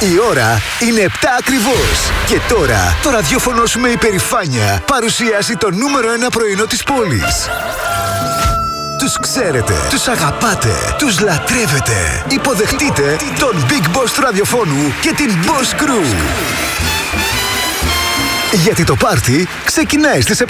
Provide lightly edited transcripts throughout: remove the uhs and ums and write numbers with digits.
Η ώρα είναι 7 ακριβώς. Και τώρα το ραδιόφωνο σου με υπερηφάνεια παρουσιάζει το νούμερο 1 πρωινό της πόλης. Τους ξέρετε, τους αγαπάτε, τους λατρεύετε. Υποδεχτείτε τον Big Boss του ραδιοφώνου και την Boss Crew. Γιατί το πάρτι ξεκινάει στις 7.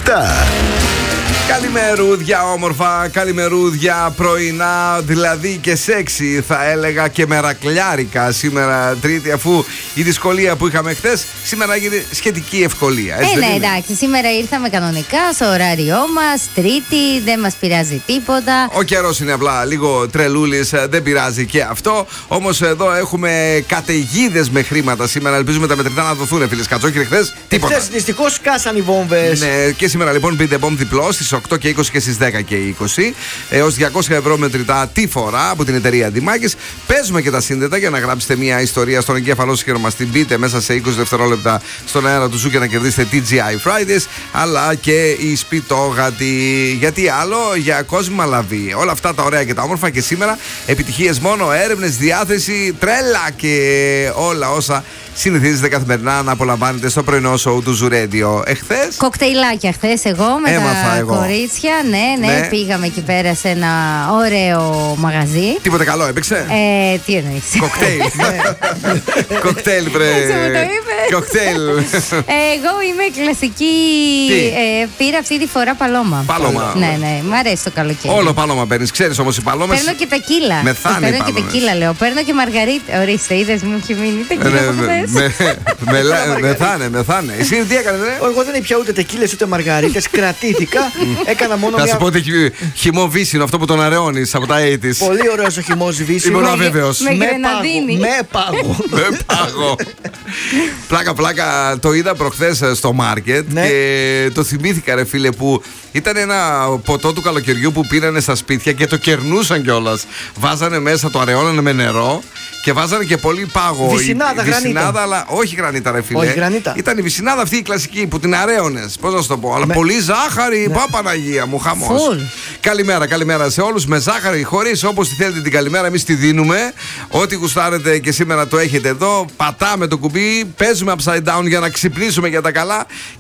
Καλημερούδια όμορφα, καλημερούδια πρωινά, δηλαδή και σεξι θα έλεγα, και μερακλιάρικα σήμερα Τρίτη, αφού η δυσκολία που είχαμε χθες σήμερα έγινε σχετική ευκολία. Ναι, εντάξει, σήμερα ήρθαμε κανονικά στο ωράριό μας, Τρίτη, δεν μας πειράζει τίποτα. Ο καιρός είναι απλά λίγο τρελούλης, δεν πειράζει και αυτό. Όμως εδώ έχουμε καταιγίδες με χρήματα σήμερα, ελπίζουμε τα μετρητά να δοθούν, φίλες Κατσόκυρε, χθες τίποτα. Χθες δυστυχώς κάσαν οι βόμβες. Ναι, και σήμερα λοιπόν Beat the Bomb διπλό στις 8 και 20 και στις 10 και 20 έως 200 ευρώ μετρητά τη φορά από την εταιρεία Αντιμάκης. Παίζουμε και τα σύνδετα για να γράψετε μια ιστορία στον εγκέφαλό σας και να μας την πείτε μέσα σε 20 δευτερόλεπτα στον αέρα του Ζου και να κερδίσετε TGI Fridays, αλλά και η σπιτόγατη. Γιατί άλλο, για κόσμο λαβή. Όλα αυτά τα ωραία και τα όμορφα, και σήμερα επιτυχίες μόνο, έρευνες, διάθεση, τρέλα και όλα όσα συνηθίζετε καθημερινά να απολαμβάνετε στο πρωινό σοου του Ζου Radio. Εχθές κοκτέιλάκια χθες εγώ με τα κορίτσια. Ναι, πήγαμε εκεί πέρα σε ένα ωραίο μαγαζί. Τίποτε καλό έπαιξε? Τι εννοείς? Κοκτέιλ. Κοκτέιλ, βρε. Έτσι μου το είπες. Κοκτέιλ. Εγώ είμαι κλασική. Πήρα αυτή τη φορά παλώμα. Παλώμα. Ναι, μου αρέσει το καλοκαίρι. Όλο παλώμα παίρνεις. Ξέρεις όμως οι παλώμες. Παίρνω και τεκίλα. Μεθάνε οι Παίρνω και τεκίλα, λέω. Παίρνω και μαργαρίτα. Ορίστε, είδες, μου έχει μείνει τεκίλα από χθες. Μεθάνε. Εσύ τι έκανες, ρε? Εγώ δεν ήπια ούτε τεκίλες ούτε μαργαρίτες. Κρατήθηκα. Έκανα μόνο Θα μια. σου πω ότι χυμό βύσινο, αυτό που τον αραιώνεις από τα 80's. Πολύ ωραίος ο χυμός βύσινο. Ήμουν αβέβαιος. Με γρεναδίνη. Με πάγο. Με πάγο. Πλάκα, το είδα προχθές στο μάρκετ και το θυμήθηκα, ρε φίλε, που ήταν ένα ποτό του καλοκαιριού που πήρανε στα σπίτια και το κερνούσαν κιόλας. Βάζανε μέσα, το αραιώνανε με νερό και βάζανε και πολύ πάγο. Βυσινάδα, βυσινάδα, αλλά όχι γρανίτα, ρε φίλε. Όχι γρανίτα. Ήταν η βυσινάδα αυτή η κλασική που την αραίωνες. Πώς να σου το πω, αλλά πολύ ζάχαρη. Παναγία μου, χαμός. Καλημέρα σε όλους. Με ζάχαρη, χωρίς, όπως τη θέλετε την καλημέρα, εμείς τη δίνουμε. Ό,τι γουστάρετε και σήμερα το έχετε εδώ. Πατάμε το κουμπί, παίζουμε upside down για να ξυπνήσουμε για τα καλά